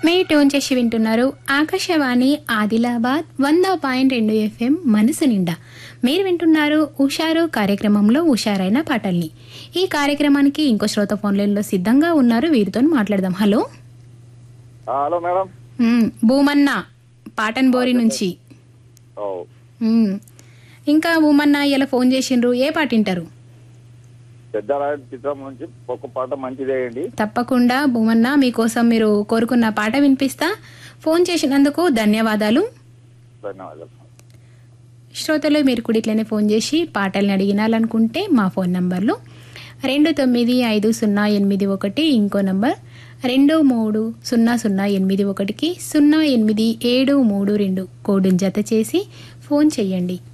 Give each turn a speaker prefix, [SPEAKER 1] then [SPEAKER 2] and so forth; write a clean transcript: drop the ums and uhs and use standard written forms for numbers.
[SPEAKER 1] మీ tune చేసి వింటున్నారు Akashvani Adilabad 100.2 FM మనసు నిండా. మీరు వింటున్నారు ఉషారు కార్యక్రమంలో ఉషారైన పాటల్ని. ఈ కార్యక్రమానికి ఇంకో శ్రోత ఫోన్ లైన్లో సిద్ధంగా ఉన్నారు, వీరితో మాట్లాడదాం. Hello
[SPEAKER 2] hello madam.
[SPEAKER 1] భూమన్న పాటన్బోరి నుంచి. ఇంకా భూమన్న ఇలా ఫోన్ చేసిండ్రు, ఏ పాట వింటారు?
[SPEAKER 2] పెద్దరాయుడు చిత్రం నుంచి ఒక పాట మంచిదేయండి.
[SPEAKER 1] తప్పకుండా భూమన్న, మీకోసం మీరు కోరుకున్న పాట వినిపిస్తా. ఫోన్ చేసినందుకు ధన్యవాదాలు.
[SPEAKER 2] ధన్యవాదాలు.
[SPEAKER 1] శ్రోతలు మీరు కూడా ఇట్లనే ఫోన్ చేసి పాటల్ని అడిగినాలనుకుంటే మా ఫోన్ నంబర్లు 295081, ఇంకో నంబర్ 230081కి 08732 కోడుని జత చేసి ఫోన్ చెయ్యండి.